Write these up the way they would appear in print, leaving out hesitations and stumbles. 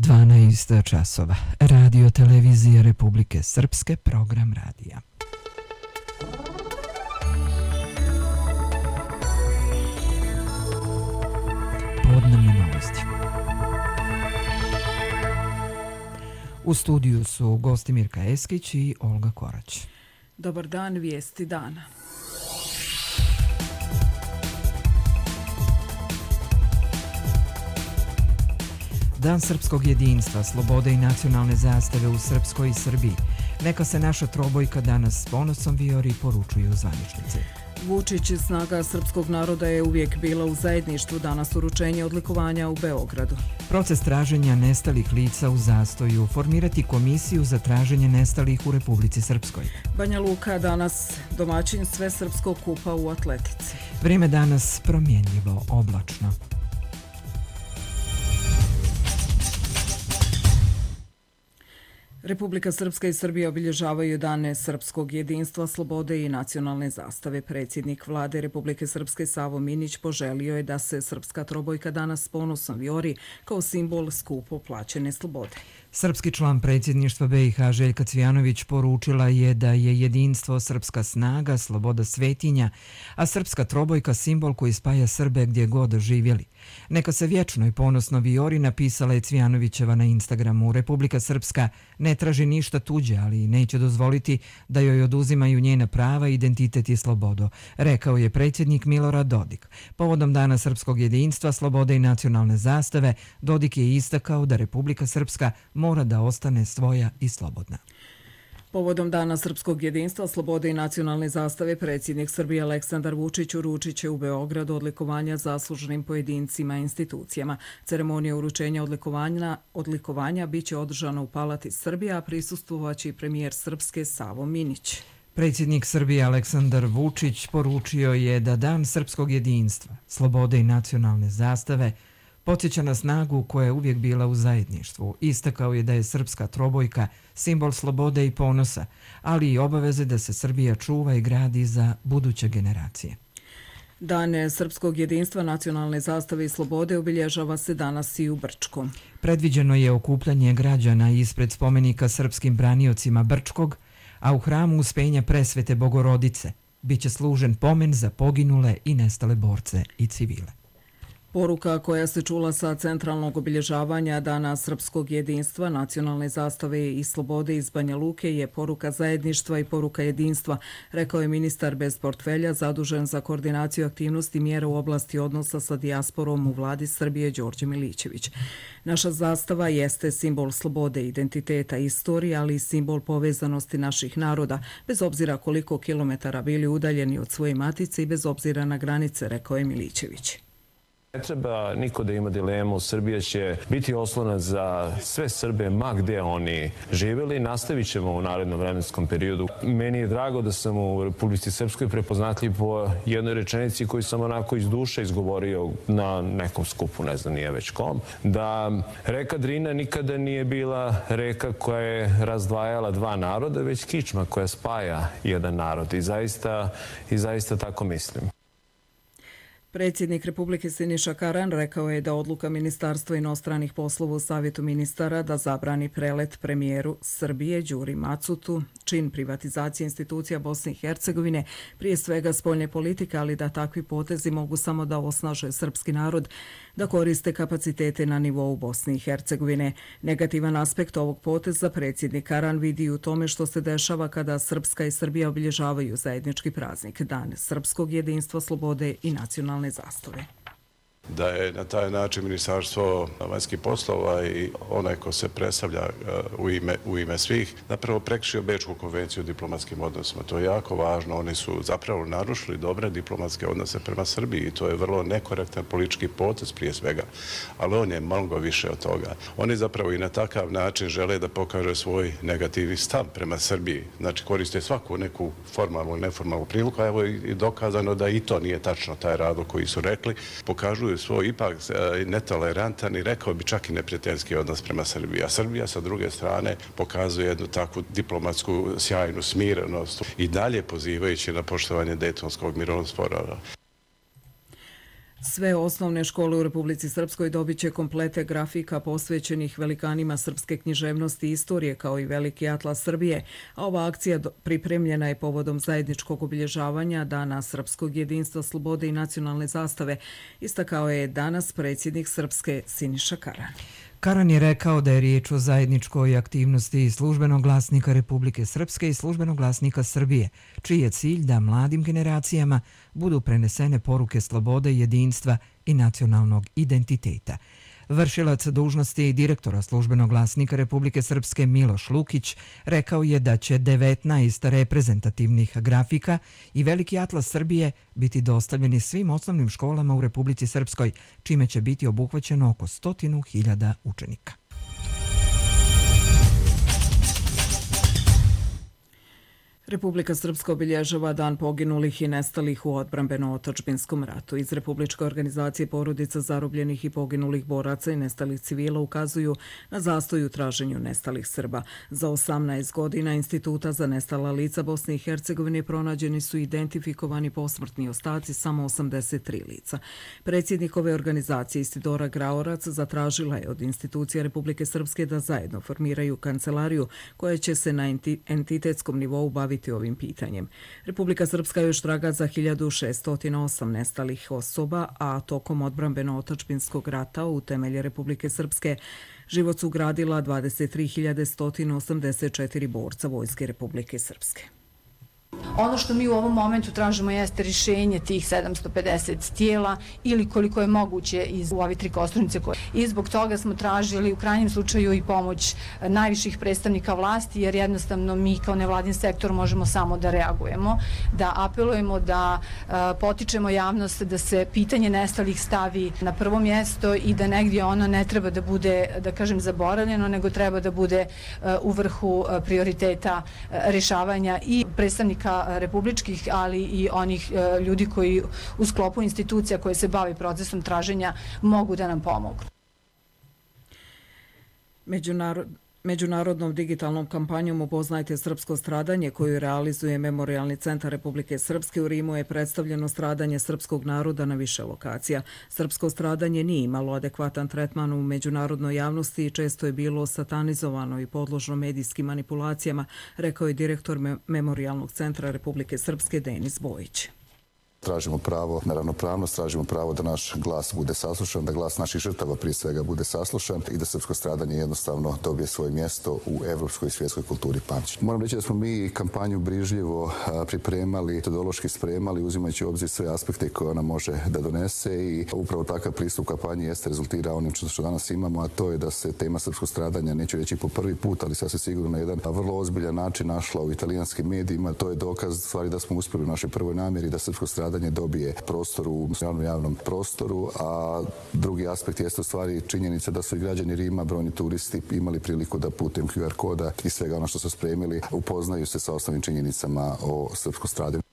12 časova. Radio televizije Republike Srpske, program radija. Podnevne novosti. U studiju su gosti Mirka Eskić i Olga Korać. Dobar dan, vijesti dana. Dan srpskog jedinstva, slobode i nacionalne zastave u Srpskoj i Srbiji. Neka se naša trobojka danas s ponosom vijori, poručuju zvaničnici. Vučić, snaga srpskog naroda je uvijek bila u zajedništvu, danas uručenje odlikovanja u Beogradu. Proces traženja nestalih lica u zastoju, formirati komisiju za traženje nestalih u Republici Srpskoj. Banja Luka danas domaćin svesrpskog kupa u atletici. Vrijeme danas promjenjivo, oblačno. Republika Srpska i Srbija obilježavaju dane srpskog jedinstva, slobode i nacionalne zastave. Predsjednik vlade Republike Srpske Savo Minić poželio je da se srpska trobojka danas s ponosom vijori kao simbol skupo plaćene slobode. Srpski član predsjedništva BiH Željka Cvijanović poručila je da je jedinstvo srpska snaga, sloboda svetinja, a srpska trobojka simbol koji spaja Srbe gdje god živjeli. Neka se vječno i ponosno vijori, napisala je Cvijanovićeva na Instagramu. Republika Srpska ne traži ništa tuđe, ali neće dozvoliti da joj oduzimaju njena prava, identitet i slobodu, rekao je predsjednik Milorad Dodik. Povodom Dana srpskog jedinstva, slobode i nacionalne zastave, Dodik je istakao da Republika Srpska mora da ostane svoja i slobodna. Povodom Dana srpskog jedinstva, slobode i nacionalne zastave, predsjednik Srbije Aleksandar Vučić uručit će u Beogradu odlikovanja zasluženim pojedincima i institucijama. Ceremonija uručenja odlikovanja bit će održana u Palati Srbija, a prisustvovaće i premijer Srpske Savo Minić. Predsjednik Srbije Aleksandar Vučić poručio je da Dan srpskog jedinstva, slobode i nacionalne zastave podsjeća na snagu koja je uvijek bila u zajedništvu. Istakao je da je srpska trobojka simbol slobode i ponosa, ali i obaveze da se Srbija čuva i gradi za buduće generacije. Dan srpskog jedinstva, nacionalne zastave i slobode obilježava se danas i u Brčkom. Predviđeno je okupljanje građana ispred spomenika srpskim braniocima Brčkog, a u hramu Uspenja Presvete Bogorodice biće služen pomen za poginule i nestale borce i civile. Poruka koja se čula sa centralnog obilježavanja Dana srpskog jedinstva, nacionalne zastave i slobode iz Banja Luke je poruka zajedništva i poruka jedinstva, rekao je ministar bez portfelja zadužen za koordinaciju aktivnosti mjera u oblasti odnosa sa dijasporom u vladi Srbije Đorđe Milićević. Naša zastava jeste simbol slobode, identiteta i istorije, ali i simbol povezanosti naših naroda, bez obzira koliko kilometara bili udaljeni od svoje matice i bez obzira na granice, rekao je Milićević. Ne treba niko da ima dilemu, Srbija će biti oslonac za sve Srbe, ma gde oni živjeli. Nastavit ćemo u narednom vremenskom periodu. Meni je drago da sam u Republici Srpskoj prepoznatljiv po jednoj rečenici koju sam onako iz duše izgovorio na nekom skupu, ne znam nije već kom, da reka Drina nikada nije bila reka koja je razdvajala dva naroda, već kičma koja spaja jedan narod. I zaista tako mislim. Predsjednik Republike Siniša Karan rekao je da odluka Ministarstva inostranih poslova u Savjetu ministara da zabrani prelet premijeru Srbije Đuri Macutu, čin privatizacije institucija Bosne i Hercegovine, prije svega spoljne politike, ali da takvi potezi mogu samo da osnaže srpski narod, da koriste kapacitete na nivou Bosne i Hercegovine. Negativan aspekt ovog poteza predsjednik Karan vidi u tome što se dešava kada Srpska i Srbija obilježavaju zajednički praznik, Dan srpskog jedinstva, slobode i nacionalne zastave. Da je na taj način Ministarstvo vanjskih poslova i onaj ko se predstavlja u ime svih zapravo prekršio Bečku konvenciju o diplomatskim odnosima. To je jako važno. Oni su zapravo narušili dobre diplomatske odnose prema Srbiji i to je vrlo nekorektan politički potez prije svega. Ali on je mnogo više od toga. Oni zapravo i na takav način žele da pokaže svoj negativni stav prema Srbiji. Znači koriste svaku neku formalnu ili neformalnu priliku, a evo i dokazano da i to nije tačno taj razlog koji su rekli. Pokažu svoj ipak netolerantan i rekao bi čak i neprijateljski odnos prema Srbiji. A Srbija sa druge strane pokazuje jednu takvu diplomatsku sjajnu smirenost i dalje pozivajući na poštovanje Dejtonskog mirovnog sporazuma. Sve osnovne škole u Republici Srpskoj dobit će komplete grafika posvećenih velikanima srpske književnosti i istorije kao i Veliki atlas Srbije, a ova akcija pripremljena je povodom zajedničkog obilježavanja Dana srpskog jedinstva, slobode i nacionalne zastave, istakao je danas predsjednik Srpske Siniša Karan. Karan je rekao da je riječ o zajedničkoj aktivnosti Službenog glasnika Republike Srpske i Službenog glasnika Srbije, čiji je cilj da mladim generacijama budu prenesene poruke slobode, jedinstva i nacionalnog identiteta. Vršilac dužnosti direktora Službenog glasnika Republike Srpske Miloš Lukić rekao je da će 19 reprezentativnih grafika i Veliki atlas Srbije biti dostavljeni svim osnovnim školama u Republici Srpskoj, čime će biti obuhvaćeno oko 100.000 učenika. Republika Srpska obilježava Dan poginulih i nestalih u odbrambeno-otadžbinskom ratu. Iz Republičke organizacije porodica zarobljenih i poginulih boraca i nestalih civila ukazuju na zastoj u traženju nestalih Srba. Za 18 godina Instituta za nestala lica Bosne i Hercegovine pronađeni su identifikovani posmrtni ostaci samo 83 lica. Predsjednik ove organizacije Istidora Graorac zatražila je od institucija Republike Srpske da zajedno formiraju kancelariju koja će se na entitetskom nivou baviti ovim pitanjem. Republika Srpska još traga za 1608 nestalih osoba, a tokom odbrambeno-otadžbinskog rata u temelje Republike Srpske život su gradila 23.184 borca Vojske Republike Srpske. Ono što mi u ovom momentu tražimo jeste rješenje tih 750 tijela ili koliko je moguće u ove 3 kosturnice. I zbog toga smo tražili u krajnjem slučaju i pomoć najviših predstavnika vlasti, jer jednostavno mi kao nevladin sektor možemo samo da reagujemo, da apelujemo, da potičemo javnost, da se pitanje nestalih stavi na prvo mjesto i da negdje ono ne treba da bude, da kažem, zaboravljeno, nego treba da bude u vrhu prioriteta rješavanja i predstavnika republičkih, ali i onih ljudi koji u sklopu institucija koje se bave procesom traženja mogu da nam pomogu. Međunarodnom digitalnom kampanjom Upoznajte srpsko stradanje koju realizuje Memorijalni centar Republike Srpske u Rimu je predstavljeno stradanje srpskog naroda na više lokacija. Srpsko stradanje nije imalo adekvatan tretman u međunarodnoj javnosti i često je bilo satanizovano i podložno medijskim manipulacijama, rekao je direktor Memorijalnog centra Republike Srpske Denis Bojić. Tražimo pravo na ravnopravnost, tražimo pravo da naš glas bude saslušan, da glas naših žrtava prije svega bude saslušan i da srpsko stradanje jednostavno dobije svoje mjesto u evropskoj i svjetskoj kulturi pamćenja. Moram reći da smo mi kampanju brižljivo pripremali, metodološki spremali, uzimajući u obzir sve aspekte koje ona može da donese i upravo takav pristup kampanji jeste rezultirao onim što danas imamo, a to je da se tema srpskog stradanja, neću reći po prvi put, ali sasvim sigurno na jedan vrlo ozbiljan način našla u italijanskim medijima. To je dokaz stvari da smo uspjeli u našoj prvoj namjeri da srpsko stradanje dobije prostor u javnom prostoru, a drugi aspekt jeste u stvari činjenica da su i građani Rima, brojni turisti imali priliku da putem QR koda i svega ono što su spremili upoznaju se sa osnovnim činjenicama o srpskom stradanju.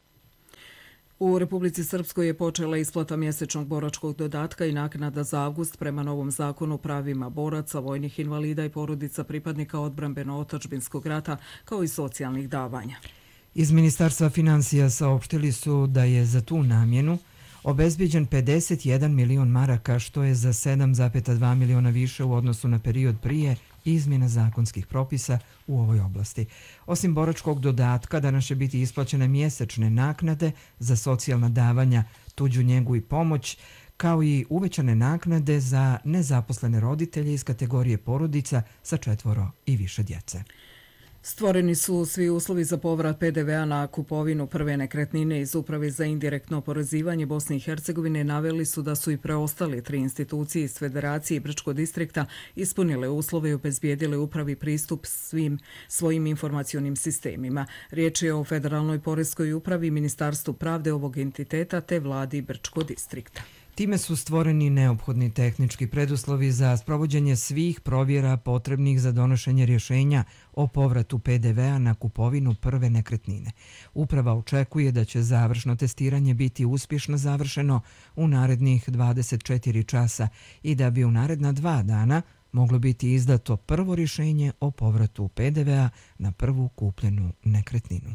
U Republici Srpskoj je počela isplata mjesečnog boračkog dodatka i naknada za avgust prema novom zakonu o pravima boraca, vojnih invalida i porodica pripadnika odbrambeno-otadžbinskog rata, kao i socijalnih davanja. Iz Ministarstva financija saopštili su da je za tu namjenu obezbeđen 51 milion maraka, što je za 7,2 miliona više u odnosu na period prije izmjena zakonskih propisa u ovoj oblasti. Osim boračkog dodatka, danas će biti isplaćene mjesečne naknade za socijalna davanja, tuđu njegu i pomoć, kao i uvećane naknade za nezaposlene roditelje iz kategorije porodica sa 4 i više djece. Stvoreni su svi uslovi za povrat PDV-a na kupovinu prve nekretnine. Iz Uprave za indirektno oporezivanje Bosne i Hercegovine naveli su da su i preostale 3 institucije iz Federacije i Brčkog distrikta ispunile uslove i obezbijedile upravi pristup svim svojim informacionim sistemima. Riječ je o Federalnoj poreskoj upravi, Ministarstvu pravde ovog entiteta te vladi Brčkog distrikta. Time su stvoreni neophodni tehnički preduslovi za sprovođenje svih provjera potrebnih za donošenje rješenja o povratu PDV-a na kupovinu prve nekretnine. Uprava očekuje da će završno testiranje biti uspješno završeno u narednih 24 časa i da bi u naredna 2 dana moglo biti izdato prvo rješenje o povratu PDV-a na prvu kupljenu nekretninu.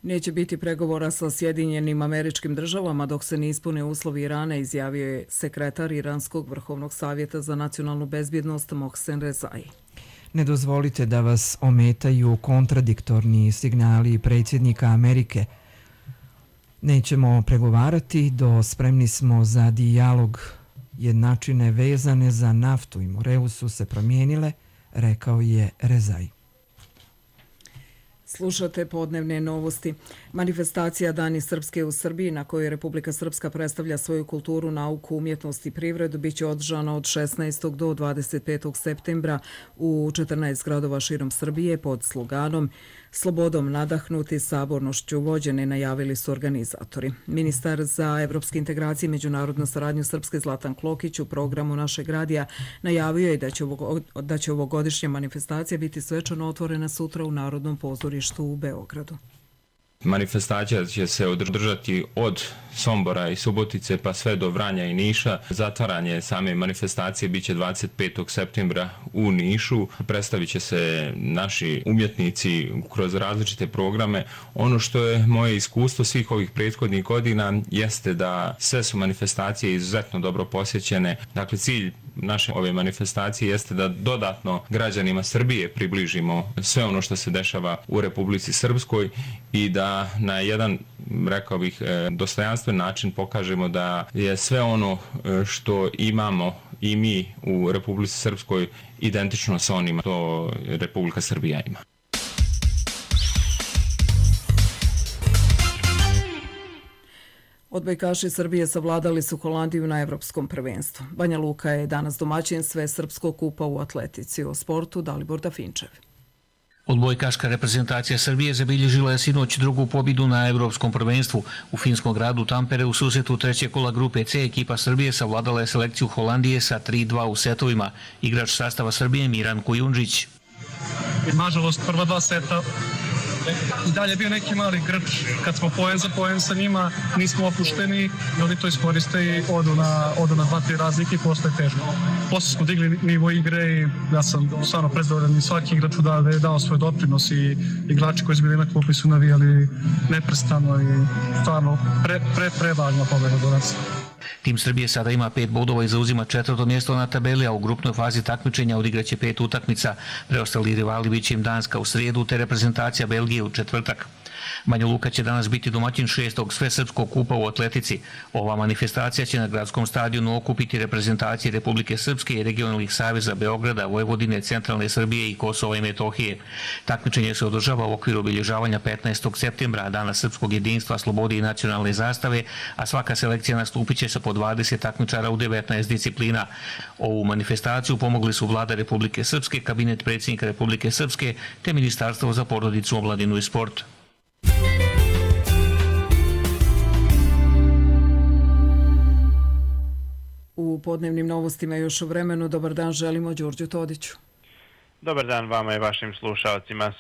Neće biti pregovora sa Sjedinjenim Američkim Državama dok se ne ispune uslovi Irana, izjavio je sekretar Iranskog vrhovnog savjeta za nacionalnu bezbjednost Mohsen Rezai. Ne dozvolite da vas ometaju kontradiktorni signali predsjednika Amerike. Nećemo pregovarati do spremni smo za dijalog. Jednačine vezane za naftu i Moreu su se promijenile, rekao je Rezai. Slušate podnevne novosti. Manifestacija Dani Srpske u Srbiji, na kojoj Republika Srpska predstavlja svoju kulturu, nauku, umjetnost i privredu, biće održana od 16. do 25. septembra u 14 gradova širom Srbije pod sloganom Slobodom nadahnuti, sabornošću vođene, najavili su organizatori. Ministar za evropske integracije i međunarodnu saradnju Srpske Zlatan Klokić u programu Našeg radija najavio je da će ovogodišnja manifestacija biti svečano otvorena sutra u Narodnom pozorištu u Beogradu. Manifestacija će se održati od Sombora i Subotice pa sve do Vranja i Niša. Zatvaranje same manifestacije biće 25. septembra u Nišu. Predstavit će se naši umjetnici kroz različite programe. Ono što je moje iskustvo svih ovih prethodnih godina jeste da sve su manifestacije izuzetno dobro posjećene. Dakle, cilj naše ove manifestacije jeste da dodatno građanima Srbije približimo sve ono što se dešava u Republici Srpskoj i da na jedan, rekao bih, dostojanstven način pokažemo da je sve ono što imamo i mi u Republici Srpskoj identično sa onima što Republika Srbija ima. Odbojkaši Srbije savladali su Holandiju na Evropskom prvenstvu. Banja Luka je danas domaćin Svesrpskog kupa u atletici. O sportu Dalibor Dafinčev. Odbojkaška reprezentacija Srbije zabilježila je sinoć drugu pobjedu na Evropskom prvenstvu. U finskom gradu Tampere u susretu trećeg kola grupe C ekipa Srbije savladala je selekciju Holandije sa 3-2 u setovima. Igrač sastava Srbije Miran Kujundžić. Nažalost, prva dva seta i dalje je bio neki mali grč. Kad smo poen za poen sa njima, nismo opušteni i oni to iskoriste i odu na 2-3 razlike i postoje teško. Posle smo digli nivo igre i ja sam stvarno prezadovoljan i svaki igrač da je dao svoj doprinos i igrači koji su bili na klupi su navijali neprestano i stvarno prevažna pobjeda do nas. Tim Srbije sada ima 5 bodova i zauzima 4. mjesto na tabeli, a u grupnoj fazi takmičenja odigraće 5 utakmica. Preostali rivali biće im Danska u srijedu te reprezentacija Belgije u četvrtak. Banja Luka će danas biti domaćin 6. Svesrpskog kupa u atletici. Ova manifestacija će na gradskom stadionu okupiti reprezentacije Republike Srpske i regionalnih saveza Beograda, Vojvodine, Centralne Srbije i Kosova i Metohije. Takmičenje se održava u okviru obilježavanja 15. septembra, Dana srpskog jedinstva, slobode i nacionalne zastave, a svaka selekcija nastupit će sa po 20 takmičara u 19 disciplina. Ovu manifestaciju pomogli su Vlada Republike Srpske, Kabinet predsjednika Republike Srpske te Ministarstvo za porodicu, omladinu i sport. U podnevnim novostima još u vremenu. Dobar dan želimo Đurđu Todiću. Dobar dan vama i vašim slušalcima.